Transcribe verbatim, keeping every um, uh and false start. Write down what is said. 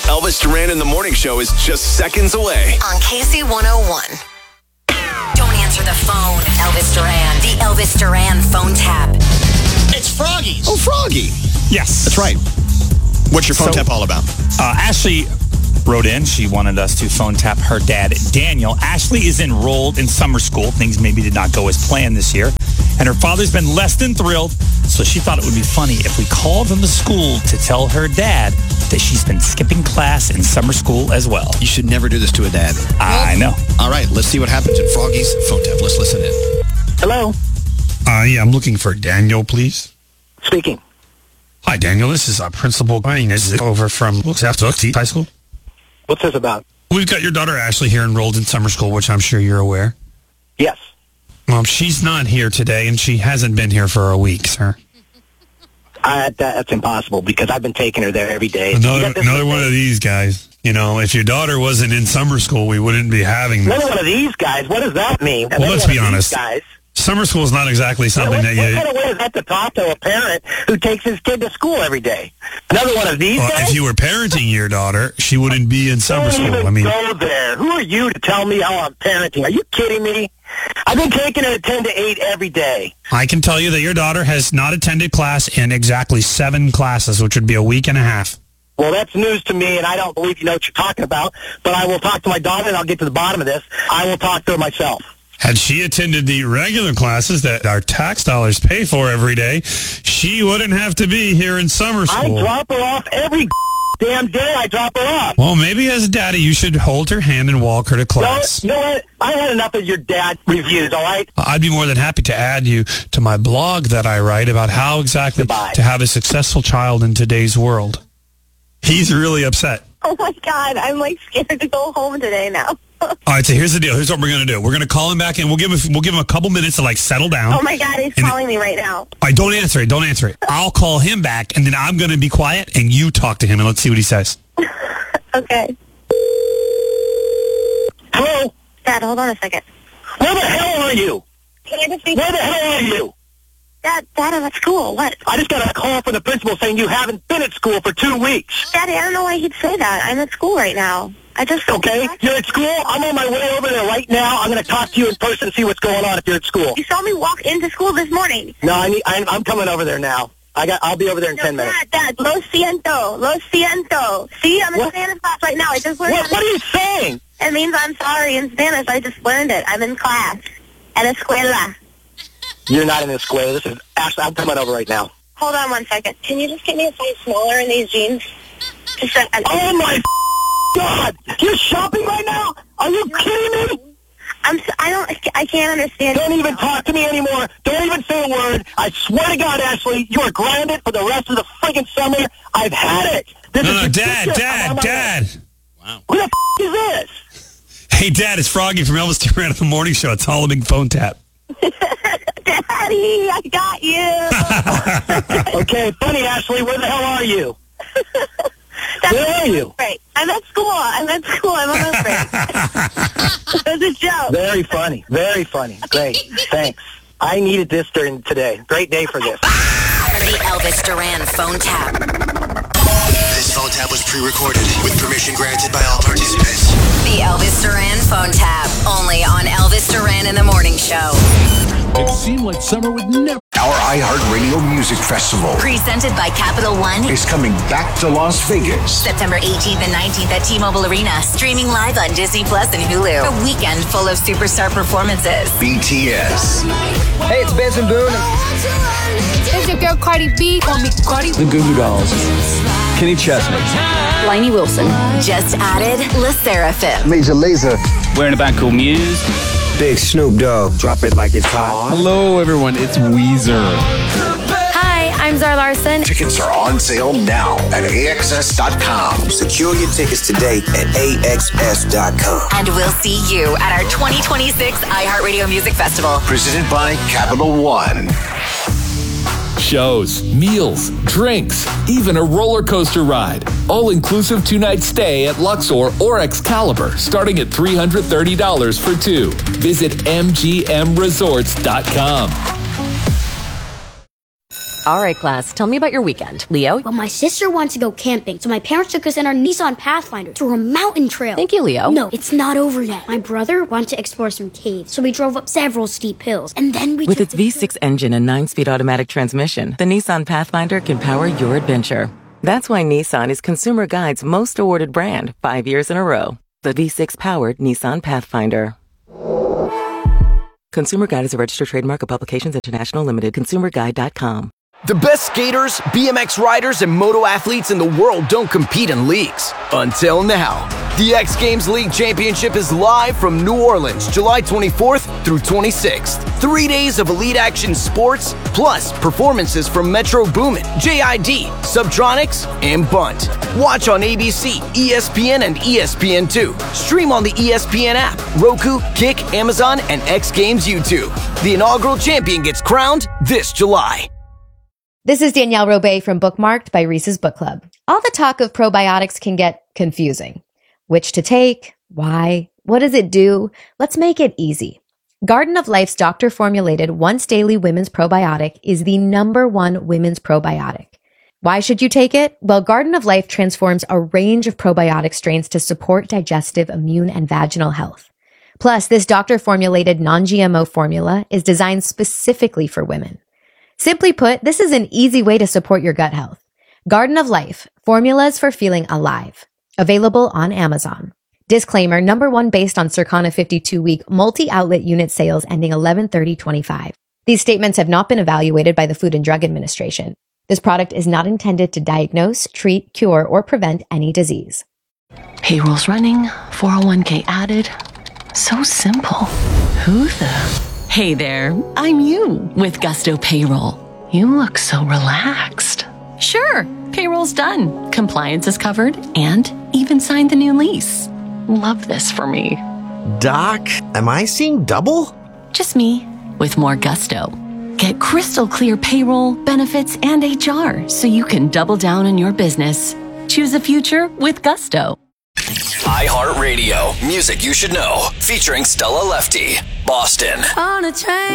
Elvis Duran in the Morning Show is just seconds away. On K C one oh one. Don't answer the phone. Elvis Duran. The Elvis Duran phone tap. It's Froggy's. Oh, Froggy. Yes. That's right. What's your phone So, tap all about? Uh, Ashley wrote in. She wanted us to phone tap her dad, Daniel. Ashley is enrolled in summer school. Things maybe did not go as planned this year. And her father's been less than thrilled, so she thought it would be funny if we called from the school to tell her dad that she's been skipping class in summer school as well. You should never do this to a dad. I know. All right, let's see what happens in Froggy's phone tap. Let's listen in. Hello, Uh, yeah, I'm looking for Daniel, please. speaking. Hi, Daniel. This is uh, Principal Ryan. This is over from South High School. What's this about? We've got your daughter Ashley here enrolled in summer school, which I'm sure you're aware. Yes. Well, she's not here today, and she hasn't been here for a week, sir. I, that, that's impossible because I've been taking her there every day. You Another, got this another with one me? of these guys. You know, if your daughter wasn't in summer school, we wouldn't be having this. Another one of these guys? What does that mean? Well, Another let's one be of these honest. Guys? Summer school is not exactly something What, that what you... kind of way is that to talk to a parent who takes his kid to school every day? Another one of these Well, guys? if you were parenting your daughter, she wouldn't be in summer Don't school. even I mean, go there. Who are you to tell me how I'm parenting? Are you kidding me? I've been taking her at ten to eight every day. I can tell you that your daughter has not attended class in exactly seven classes, which would be a week and a half. Well, that's news to me, and I don't believe you know what you're talking about. But I will talk to my daughter, and I'll get to the bottom of this. I will talk to her myself. Had she attended the regular classes that our tax dollars pay for every day, she wouldn't have to be here in summer I school. drop her off every damn day. I drop her off. Well, maybe as a daddy, you should hold her hand and walk her to No, class. you know what? I had enough of your dad reviews, all right? I'd be more than happy to add you to my blog that I write about how exactly Goodbye. to have a successful child in today's world. He's really upset. Oh, my God. I'm, like, scared to go home today now. All right, so here's the deal. Here's what we're going to do. We're going to call him back, and we'll give him, we'll give him a couple minutes to, like, settle down. Oh, my God. He's And- calling me right now. All right, don't answer it. Don't answer it. I'll call him back, and then I'm going to be quiet, and you talk to him, and let's see what he says. Okay. Hello? Dad, hold on a second. Where the hell are you? Can I just be... Where the hell are you? Dad, Dad, I'm at school. What? I just got a call from the principal saying you haven't been at school for two weeks. Daddy, I don't know why he'd say that. I'm at school right now. I just... Okay? You're at school? I'm on my way over there right now. I'm going to talk to you in person and see what's going on if you're at school. You saw me walk into school this morning. No, I need, I, I'm coming over there now. I got, I'll be over there in No, ten minutes. Dad, Dad, lo siento. Lo siento. See, I'm in What? Spanish class right now. I just learned... What, what are you saying? It means I'm sorry in Spanish. I just learned it. I'm in class. At escuela. You're not in the square. This is Ashley. I'm coming over right now. Hold on one second. Can you just get me a size smaller in these jeans? Just a, a, Oh, my God! You're shopping right now? Are you kidding me? I'm. s- I don't. I can't understand. Don't even talk to me anymore. Don't even say a word. I swear to God, Ashley, you are grounded for the rest of the freaking summer. I've had it. This No, is no, Dad, ridiculous. I'm on Dad, my way. Dad. Who the f*** is this? Hey, Dad, it's Froggy from Elvis Duran at the Morning Show. It's all a big phone tap. Daddy, I got you. Okay, funny, Ashley. Where the hell are you? That's Where are you? Right. I'm at school. I'm at school. I'm on my break. It was a joke. Very funny. Very funny. Great. Thanks. I needed this during today. Great day for this. The Elvis Duran phone tap. This phone tap was pre-recorded with permission granted by all participants. The Elvis Duran phone tap. Only on Elvis Duran in the Morning Show. It seemed like summer would never... Our iHeartRadio Music Festival Presented by Capital One. is coming back to Las Vegas. September eighteenth and nineteenth at T-Mobile Arena. Streaming live on Disney Plus and Hulu. A weekend full of superstar performances. B T S, Hey, it's Benson Boone. It's your girl Cardi B. Call me Cardi. The Goo Goo Dolls. Kenny Chesney. Lainey Wilson. Just added La Seraphim. Major Lazer, We're in a band called Muse. Big Snoop Dogg, drop it like it's hot. Hello, everyone. It's Weezer. Hi, I'm Zara Larson. Tickets are on sale now at A X S dot com. Secure your tickets today at A X S dot com. And we'll see you at our twenty twenty-six iHeartRadio Music Festival. Presented by Capital One. Shows, meals, drinks, even a roller coaster ride. All-inclusive two-night stay at Luxor or Excalibur, starting at three hundred thirty dollars for two. Visit M G M resorts dot com. All right, class, tell me about your weekend. Leo? Well, my sister wants to go camping, so my parents took us in our Nissan Pathfinder through a mountain trail. Thank you, Leo. No, it's not over yet. My brother wanted to explore some caves, so we drove up several steep hills, and then we With took its the V six engine and nine-speed automatic transmission, the Nissan Pathfinder can power your adventure. That's why Nissan is Consumer Guide's most awarded brand five years in a row. The V six-powered Nissan Pathfinder. Consumer Guide is a registered trademark of Publications International Limited. consumer guide dot com. The best skaters, B M X riders, and moto athletes in the world don't compete in leagues. Until now. The X Games League Championship is live from New Orleans, July twenty-fourth through twenty-sixth. Three days of elite action sports, plus performances from Metro Boomin, J I D, Subtronics, and Bunt. Watch on A B C, E S P N, and E S P N two. Stream on the E S P N app, Roku, Kick, Amazon, and X Games YouTube. The inaugural champion gets crowned this July. This is Danielle Robay from Bookmarked by Reese's Book Club. All the talk of probiotics can get confusing. Which to take? Why? What does it do? Let's make it easy. Garden of Life's doctor-formulated once-daily women's probiotic is the number one women's probiotic. Why should you take it? Well, Garden of Life transforms a range of probiotic strains to support digestive, immune, and vaginal health. Plus, this doctor-formulated non-G M O formula is designed specifically for women. Simply put, this is an easy way to support your gut health. Garden of Life, formulas for feeling alive. Available on Amazon. Disclaimer, number one based on Circana fifty-two week multi-outlet unit sales ending eleven thirty twenty-five. These statements have not been evaluated by the Food and Drug Administration. This product is not intended to diagnose, treat, cure, or prevent any disease. Payroll's running, four oh one k added. So simple. Who the... Hey there, I'm you with Gusto Payroll. You look so relaxed. Sure, payroll's done. Compliance is covered and even signed the new lease. Love this for me. Doc, am I seeing double? Just me with more gusto. Get crystal clear payroll, benefits, and H R so you can double down on your business. Choose a future with Gusto. iHeartRadio. Music you should know. Featuring Stella Lefty. Boston. On a train.